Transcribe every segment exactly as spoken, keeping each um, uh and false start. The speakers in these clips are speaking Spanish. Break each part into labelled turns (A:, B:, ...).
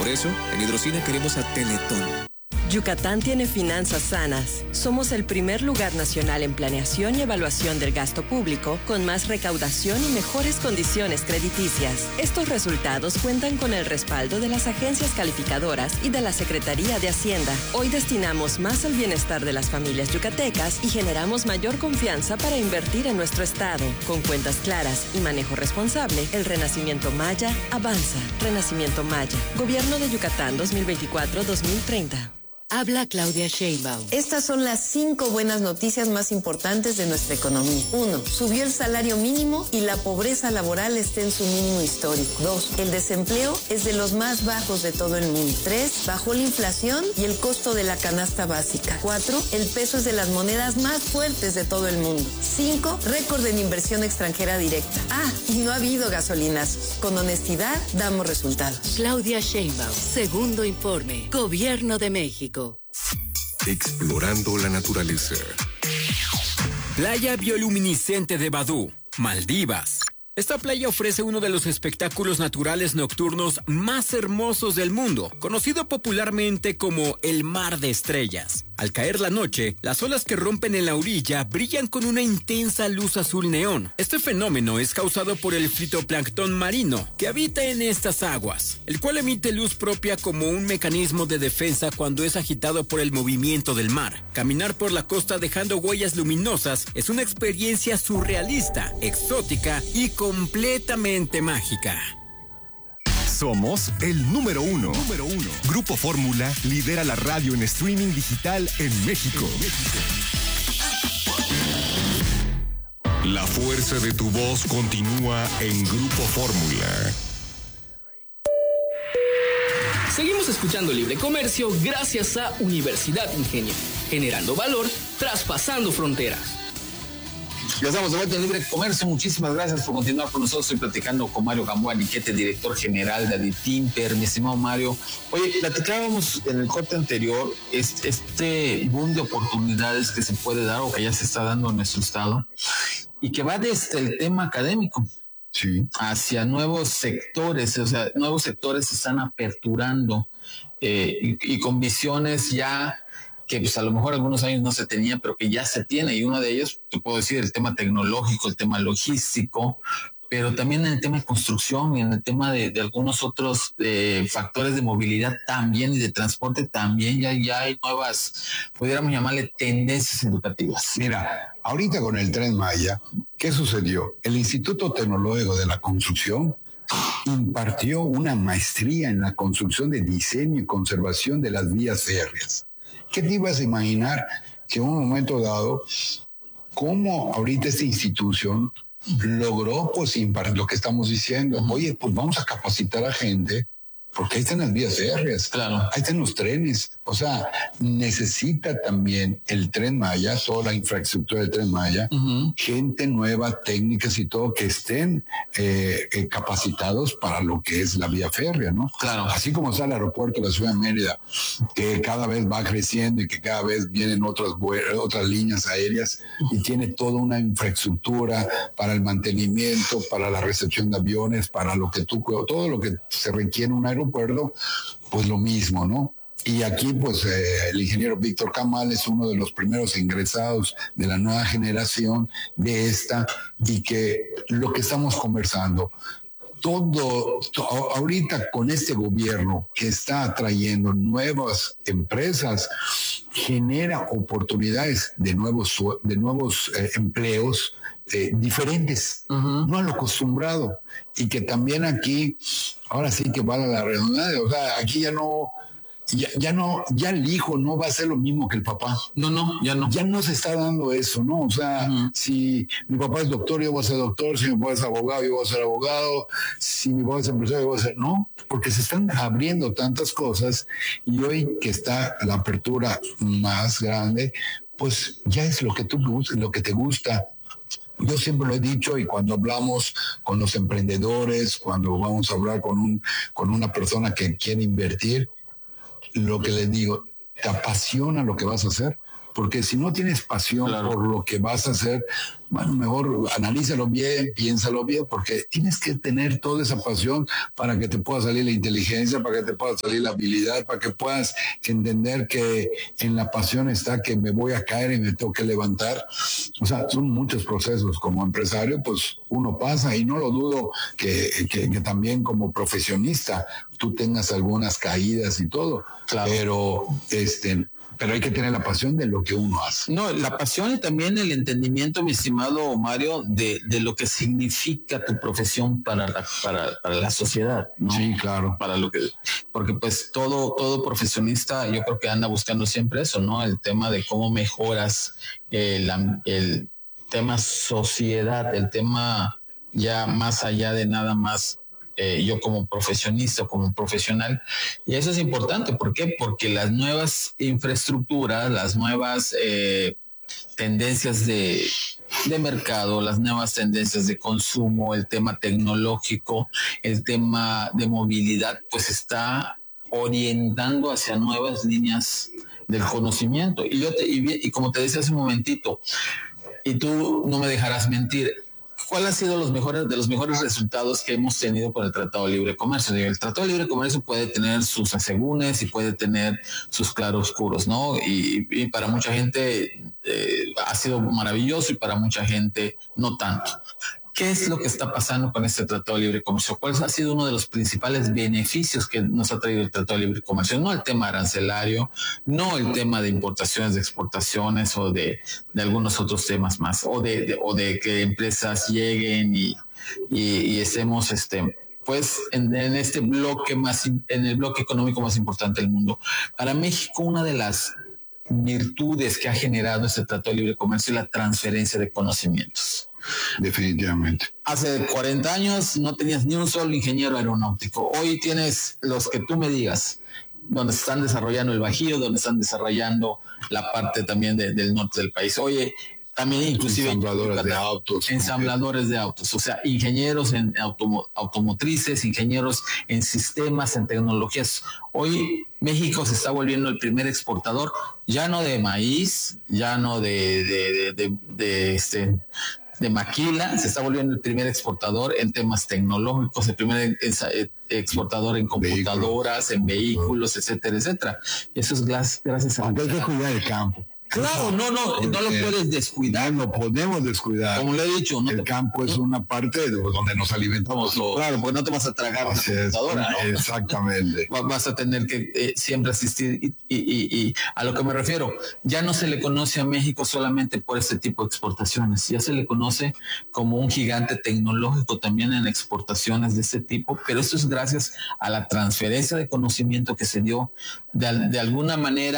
A: Por eso, en Hidrocina queremos a Teletón.
B: Yucatán tiene finanzas sanas. Somos el primer lugar nacional en planeación y evaluación del gasto público, con más recaudación y mejores condiciones crediticias. Estos resultados cuentan con el respaldo de las agencias calificadoras y de la Secretaría de Hacienda. Hoy destinamos más al bienestar de las familias yucatecas y generamos mayor confianza para invertir en nuestro estado. Con cuentas claras y manejo responsable, el Renacimiento Maya avanza. Renacimiento Maya. Gobierno de Yucatán dos mil veinticuatro a dos mil treinta.
C: Habla Claudia Sheinbaum.
D: Estas son las cinco buenas noticias más importantes de nuestra economía. Uno, subió el salario mínimo y la pobreza laboral está en su mínimo histórico. Dos, el desempleo es de los más bajos de todo el mundo. Tres, bajó la inflación y el costo de la canasta básica. Cuatro, el peso es de las monedas más fuertes de todo el mundo. Cinco, récord en inversión extranjera directa. Ah, y no ha habido gasolinazos. Con honestidad, damos resultados.
C: Claudia Sheinbaum, segundo informe. Gobierno de México.
E: Explorando la naturaleza.
F: Playa bioluminiscente de Badú, Maldivas. Esta playa ofrece uno de los espectáculos naturales nocturnos más hermosos del mundo, conocido popularmente como el Mar de Estrellas. Al caer la noche, las olas que rompen en la orilla brillan con una intensa luz azul neón. Este fenómeno es causado por el fitoplancton marino que habita en estas aguas, el cual emite luz propia como un mecanismo de defensa cuando es agitado por el movimiento del mar. Caminar por la costa dejando huellas luminosas es una experiencia surrealista, exótica y completamente mágica.
E: Somos el número uno. Número uno. Grupo Fórmula lidera la radio en streaming digital en México. En México. La fuerza de tu voz continúa en Grupo Fórmula.
G: Seguimos escuchando Libre Comercio gracias a Universidad Ingenio, generando valor, traspasando fronteras.
H: Ya estamos de vuelta en Libre Comercio. Muchísimas gracias por continuar con nosotros. Estoy platicando con Mario Gamboa Niquete, director general de Aditimper. Mi estimado Mario, oye, platicábamos en el corte anterior este, este boom de oportunidades que se puede dar o que ya se está dando en nuestro estado y que va desde el tema académico, sí, hacia nuevos sectores. O sea, nuevos sectores se están aperturando eh, y, y con visiones ya que pues a lo mejor algunos años no se tenía, pero que ya se tiene, y uno de ellos, te puedo decir, el tema tecnológico, el tema logístico, pero también en el tema de construcción y en el tema de, de algunos otros eh, factores de movilidad también y de transporte también, ya, ya hay nuevas, pudiéramos llamarle tendencias educativas.
I: Mira, ahorita con el Tren Maya, ¿qué sucedió? El Instituto Tecnológico de la Construcción impartió una maestría en la construcción de diseño y conservación de las vías férreas. ¿Qué te ibas a imaginar que en un momento dado, cómo ahorita esta institución logró, pues, impartir lo que estamos diciendo? Oye, pues vamos a capacitar a gente, porque ahí están las vías férreas, claro, ahí están los trenes. O sea, necesita también el Tren Maya, toda la infraestructura del Tren Maya, uh-huh, gente nueva, técnicas y todo, que estén eh, eh, capacitados para lo que es la vía férrea, ¿no? Claro. Así como está el aeropuerto de la ciudad de Mérida, que cada vez va creciendo y que cada vez vienen otras, otras líneas aéreas y tiene toda una infraestructura para el mantenimiento, para la recepción de aviones, para lo que tú, todo lo que se requiere en un aeropuerto, pues lo mismo, ¿no? Y aquí, pues, eh, el ingeniero Víctor Camal es uno de los primeros ingresados de la nueva generación de esta, y que lo que estamos conversando, todo, to, ahorita con este gobierno que está atrayendo nuevas empresas, genera oportunidades de nuevos, de nuevos eh, empleos eh, diferentes, uh-huh, no a lo acostumbrado, y que también aquí, ahora sí que vale la redundancia, o sea, aquí ya no... Ya, ya no, ya el hijo no va a ser lo mismo que el papá. No, no, ya no. Ya no se está dando eso, ¿no? O sea, uh-huh, si mi papá es doctor, yo voy a ser doctor. Si mi papá es abogado, yo voy a ser abogado. Si mi papá es empresario, yo voy a ser... No, porque se están abriendo tantas cosas, y hoy que está la apertura más grande, pues ya es lo que tú lo que te gusta. Yo siempre lo he dicho, y cuando hablamos con los emprendedores, cuando vamos a hablar con un con una persona que quiere invertir, lo que les digo, ¿te apasiona lo que vas a hacer? Porque si no tienes pasión, claro, por lo que vas a hacer, bueno, mejor analízalo bien, piénsalo bien, porque tienes que tener toda esa pasión para que te pueda salir la inteligencia, para que te pueda salir la habilidad, para que puedas entender que en la pasión está que me voy a caer y me tengo que levantar. O sea, son muchos procesos. Como empresario, pues uno pasa, y no lo dudo que, que, que también como profesionista tú tengas algunas caídas y todo, claro. pero este... Pero hay que tener la pasión de lo que uno hace.
H: No, la pasión y también el entendimiento, mi estimado Mario, de, de lo que significa tu profesión para la, para, para la sociedad, ¿no?
I: Sí, claro.
H: Para lo que, porque pues todo, todo profesionista, yo creo que anda buscando siempre eso, ¿no? El tema de cómo mejoras el, el tema sociedad, el tema ya más allá de nada más. Eh, yo como profesionista, como profesional, y eso es importante. ¿Por qué? Porque las nuevas infraestructuras, las nuevas eh, tendencias de, de mercado, las nuevas tendencias de consumo, el tema tecnológico, el tema de movilidad, pues está orientando hacia nuevas líneas del conocimiento. Y yo te, y, y como te decía hace un momentito, y tú no me dejarás mentir, ¿cuál ha sido los mejores de los mejores resultados que hemos tenido con el Tratado de Libre Comercio? El Tratado de Libre Comercio puede tener sus asegúnes y puede tener sus claroscuros, ¿no? Y, y para mucha gente eh, ha sido maravilloso y para mucha gente no tanto. ¿Qué es lo que está pasando con este Tratado de Libre Comercio? ¿Cuál ha sido uno de los principales beneficios que nos ha traído el Tratado de Libre Comercio? No el tema arancelario, no el tema de importaciones, de exportaciones o de, de algunos otros temas más, o de, de, o de que empresas lleguen y, y, y estemos este, pues en, en este bloque más, en el bloque económico más importante del mundo. Para México, una de las virtudes que ha generado este Tratado de Libre Comercio es la transferencia de conocimientos.
I: Definitivamente.
H: Hace cuarenta años no tenías ni un solo ingeniero aeronáutico. Hoy tienes los que tú me digas, donde se están desarrollando el Bajío, donde están desarrollando la parte también de, del norte del país. Oye, también inclusive
I: ensambladores de autos.
H: Ensambladores de autos, o sea, ingenieros en automo, automotrices, ingenieros en sistemas, en tecnologías. Hoy México se está volviendo el primer exportador, ya no de maíz, ya no de, de, de, de, de este... de maquila, se está volviendo el primer exportador en temas tecnológicos, el primer exportador en computadoras, en vehículos, etcétera, etcétera. Eso es gracias, gracias a...
I: Aunque hay que cuidar el campo.
H: Claro, no, no, no lo puedes descuidar.
I: No lo podemos descuidar.
H: Como le he dicho, no
I: el
H: te,
I: campo es una parte de donde nos alimentamos.
H: No, claro, porque no te vas a tragar la computadora, ¿no?
I: Exactamente.
H: Vas a tener que eh, siempre asistir y, y, y, y a lo que me refiero, ya no se le conoce a México solamente por este tipo de exportaciones, ya se le conoce como un gigante tecnológico también en exportaciones de este tipo, pero esto es gracias a la transferencia de conocimiento que se dio de, de alguna manera,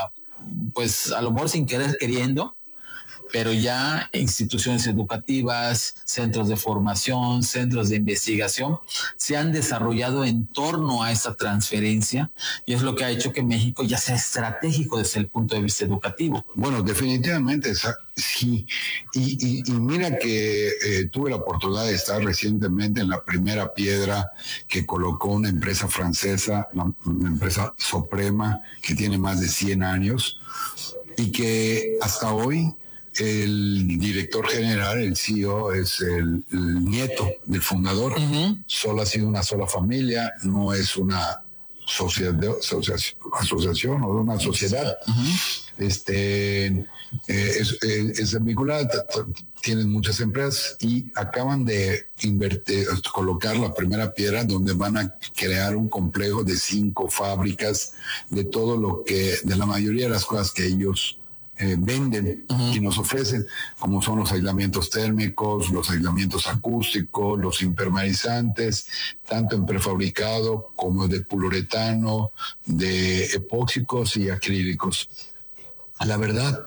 H: pues a lo mejor sin querer queriendo, pero ya instituciones educativas, centros de formación, centros de investigación se han desarrollado en torno a esta transferencia, y es lo que ha hecho que México ya sea estratégico desde el punto de vista educativo.
I: Bueno, definitivamente sí. Y, y, y mira que eh, tuve la oportunidad de estar recientemente en la primera piedra que colocó una empresa francesa, una, una empresa Soprema, que tiene más de cien años, y que hasta hoy el director general, el C E O, es el, el nieto del fundador. Uh-huh. Solo ha sido una sola familia, no es una sociedad, asociación, asociación o una sociedad. Uh-huh. Este, eh, es, es, es vinculada, tienen muchas empresas y acaban de invertir, colocar la primera piedra donde van a crear un complejo de cinco fábricas de todo lo que, de la mayoría de las cosas que ellos Eh, venden uh-huh. y nos ofrecen, como son los aislamientos térmicos, los aislamientos acústicos, los impermeabilizantes, tanto en prefabricado como de poliuretano, de epóxicos y acrílicos. La verdad,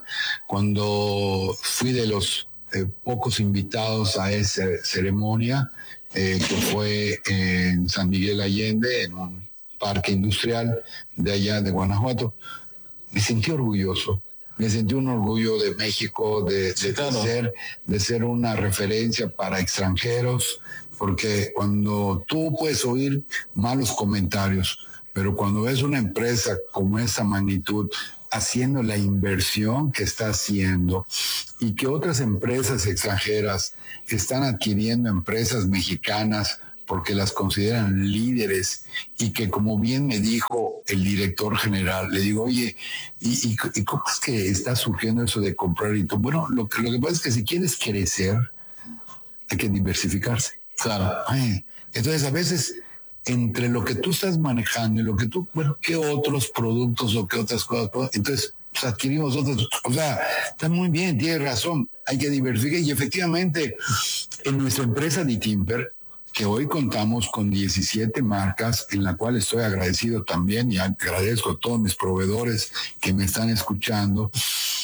I: cuando fui de los eh, pocos invitados a esa ceremonia, eh, que fue en San Miguel Allende, en un parque industrial de allá de Guanajuato, me sentí orgulloso. Me sentí un orgullo de México, de, de, claro. de, ser, de ser una referencia para extranjeros, porque cuando tú puedes oír malos comentarios, pero cuando ves una empresa como esa magnitud, haciendo la inversión que está haciendo y que otras empresas extranjeras están adquiriendo empresas mexicanas porque las consideran líderes y que, como bien me dijo el director general, le digo, oye, ¿y, y, y cómo es que está surgiendo eso de comprar? Y todo? Bueno, lo que, lo que pasa es que si quieres crecer, hay que diversificarse. Claro. Ay, entonces, a veces, entre lo que tú estás manejando y lo que tú, bueno, ¿qué otros productos o qué otras cosas? Entonces, pues adquirimos otros. O sea, está muy bien, tiene razón, hay que diversificar. Y efectivamente, en nuestra empresa D-Timber, que hoy contamos con diecisiete marcas, en la cual estoy agradecido también y agradezco a todos mis proveedores que me están escuchando.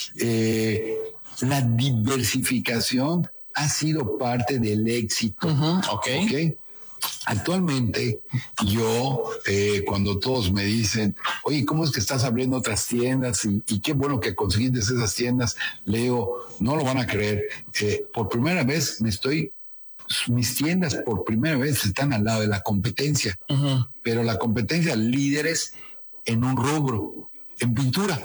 I: Eh, la diversificación ha sido parte del éxito. Uh-huh, okay. ¿Okay? Actualmente, yo, eh, cuando todos me dicen, oye, ¿cómo es que estás abriendo otras tiendas? Y, y qué bueno que conseguiste esas tiendas. Le digo, no lo van a creer. Eh, por primera vez me estoy mis tiendas por primera vez están al lado de la competencia, uh-huh. pero la competencia líderes en un rubro, en pintura.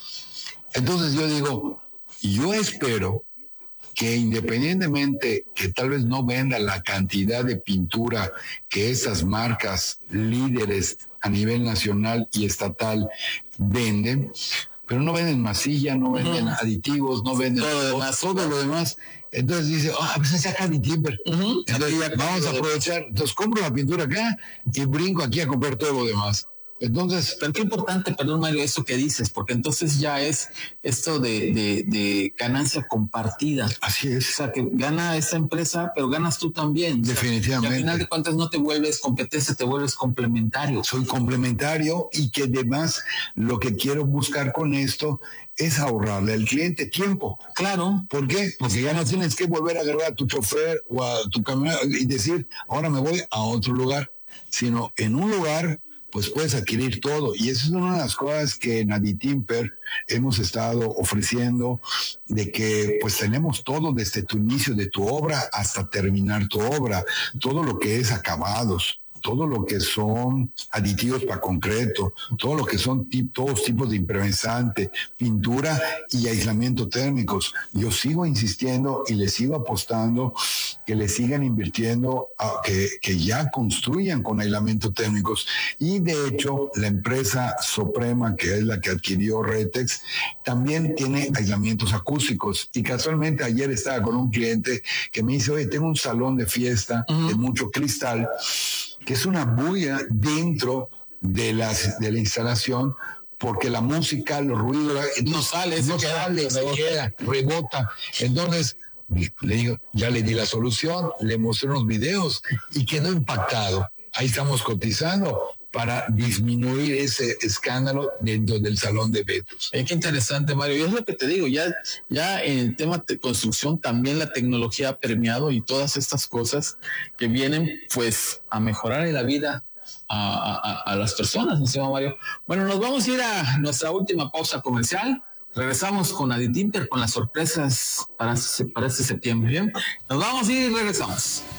I: Entonces yo digo, yo espero que independientemente que tal vez no venda la cantidad de pintura que esas marcas líderes a nivel nacional y estatal venden, pero no venden masilla, no venden uh-huh. aditivos, no venden todo, todo, demás, todo lo demás. Entonces dice, ah, oh, pues se saca de Timber. Uh-huh. Entonces vamos a aprovechar. Entonces compro la pintura acá y brinco aquí a comprar todo lo demás. Entonces,
H: pero qué importante, perdón Mario, eso que dices, porque entonces ya es esto de, de, de ganancia compartida.
I: Así es.
H: O sea, que gana esa empresa, pero ganas tú también.
I: Definitivamente. O sea,
H: al final de cuentas no te vuelves competencia, te vuelves complementario.
I: Soy complementario y que además lo que quiero buscar con esto es ahorrarle al cliente tiempo.
H: Claro.
I: ¿Por qué? Porque ya no tienes que volver a agarrar a tu chofer o a tu camioneta y decir, ahora me voy a otro lugar, sino en un lugar pues puedes adquirir todo. Y eso es una de las cosas que en D-Timber hemos estado ofreciendo, de que pues tenemos todo desde tu inicio de tu obra hasta terminar tu obra, todo lo que es acabados, todo lo que son aditivos para concreto, todo lo que son tip, todos tipos de impermeabilizante, pintura y aislamiento térmicos. Yo sigo insistiendo y les sigo apostando que le sigan invirtiendo, a, que, que ya construyan con aislamiento térmicos. Y de hecho, la empresa Suprema, que es la que adquirió Retex, también tiene aislamientos acústicos. Y casualmente ayer estaba con un cliente que me dice, oye, tengo un salón de fiesta uh-huh. de mucho cristal, que es una bulla dentro de, las, de la instalación, porque la música, los ruidos, no sale, no se sale, se queda, rebota. Entonces, le digo, ya le di la solución, le mostré unos videos y quedó impactado. Ahí estamos cotizando para disminuir ese escándalo dentro del salón de eventos.
H: Eh, qué interesante, Mario. Y es lo que te digo, ya, ya en el tema de construcción también la tecnología ha permeado y todas estas cosas que vienen pues a mejorar la vida a, a, a las personas, mi estimado Mario. Bueno, nos vamos a ir a nuestra última pausa comercial. Regresamos con D-Timber con las sorpresas para, para este septiembre. Bien, nos vamos a ir y regresamos.